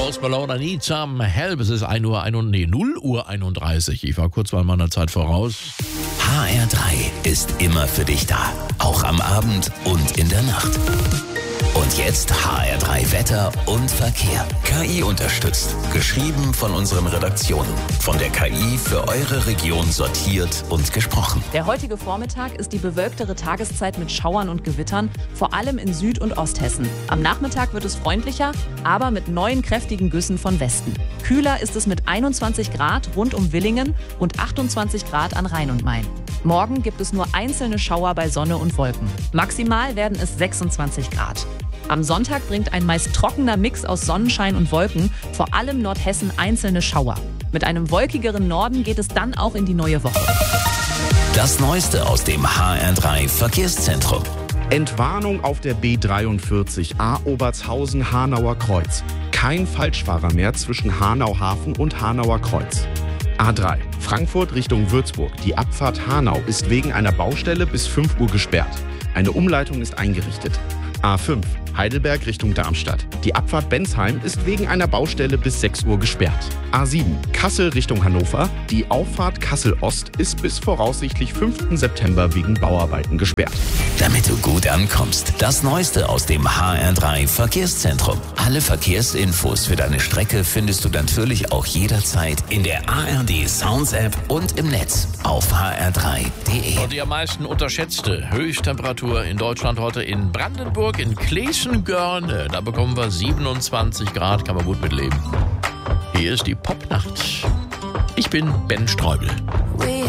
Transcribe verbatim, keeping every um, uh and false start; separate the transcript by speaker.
Speaker 1: Post Malone, I Need Some Help. Es ist ein Uhr, ein, nee, null Uhr einunddreißig. Ich war kurz mal meiner Zeit voraus.
Speaker 2: H R drei ist immer für dich da. Auch am Abend und in der Nacht. Und jetzt H R drei Wetter und Verkehr. K I unterstützt. Geschrieben von unseren Redaktionen. Von der K I für eure Region sortiert und gesprochen.
Speaker 3: Der heutige Vormittag ist die bewölktere Tageszeit mit Schauern und Gewittern, vor allem in Süd- und Osthessen. Am Nachmittag wird es freundlicher, aber mit neuen kräftigen Güssen von Westen. Kühler ist es mit einundzwanzig Grad rund um Villingen und achtundzwanzig Grad an Rhein und Main. Morgen gibt es nur einzelne Schauer bei Sonne und Wolken. Maximal werden es sechsundzwanzig Grad. Am Sonntag bringt ein meist trockener Mix aus Sonnenschein und Wolken, vor allem Nordhessen, einzelne Schauer. Mit einem wolkigeren Norden geht es dann auch in die neue Woche.
Speaker 2: Das Neueste aus dem H R drei Verkehrszentrum.
Speaker 4: Entwarnung auf der B dreiundvierzig A Obertshausen-Hanauer Kreuz. Kein Falschfahrer mehr zwischen Hanau-Hafen und Hanauer Kreuz. A drei Frankfurt Richtung Würzburg. Die Abfahrt Hanau ist wegen einer Baustelle bis fünf Uhr gesperrt. Eine Umleitung ist eingerichtet. A fünf Heidelberg Richtung Darmstadt. Die Abfahrt Bensheim ist wegen einer Baustelle bis sechs Uhr gesperrt. A sieben Kassel Richtung Hannover. Die Auffahrt Kassel Ost ist bis voraussichtlich fünften September wegen Bauarbeiten gesperrt.
Speaker 2: Damit du gut ankommst, das Neueste aus dem H R drei Verkehrszentrum. Alle Verkehrsinfos für deine Strecke findest du natürlich auch jederzeit in der A R D Sounds App und im Netz auf h r drei punkt d e.
Speaker 1: Und die am meisten unterschätzte Höchsttemperatur in Deutschland heute in Brandenburg, in Kleeschen-Görne. Da bekommen wir siebenundzwanzig Grad, kann man gut mitleben. Hier ist die Popnacht. Ich bin Ben Streubel.